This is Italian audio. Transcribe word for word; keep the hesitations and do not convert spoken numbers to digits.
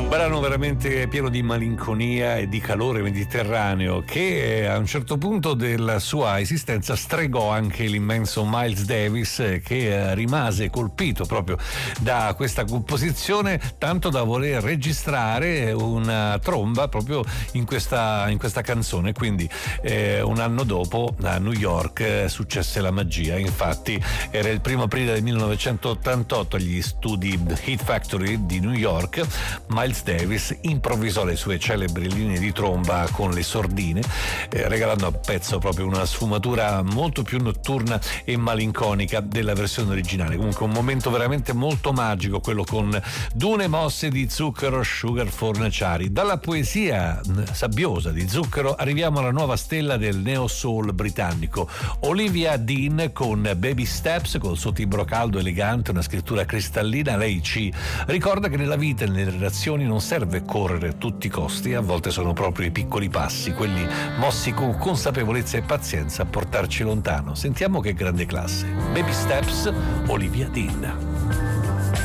Un brano veramente pieno di malinconia e di calore mediterraneo che a un certo punto della sua esistenza stregò anche l'immenso Miles Davis, che rimase colpito proprio da questa composizione tanto da voler registrare una tromba proprio in questa, in questa canzone. Quindi eh, un anno dopo a New York eh, successe la magia. Infatti era il primo aprile del millenovecentottantotto agli studi Hit Factory di New York. Miles Davis improvvisò le sue celebri linee di tromba con le sordine, eh, regalando a pezzo proprio una sfumatura molto più notturna e malinconica della versione originale. Comunque un momento veramente molto magico, quello con dune mosse di Zucchero, Sugar Fornaciari. Dalla poesia sabbiosa di Zucchero arriviamo alla nuova stella del neo soul britannico, Olivia Dean, con Baby Steps, col suo timbro caldo elegante, una scrittura cristallina. Lei ci ricorda che nella vita e nelle relazioni non serve correre a tutti i costi, a volte sono proprio i piccoli passi, quelli mossi con consapevolezza e pazienza, a portarci lontano. Sentiamo che grande classe. Baby Steps, Olivia Dean.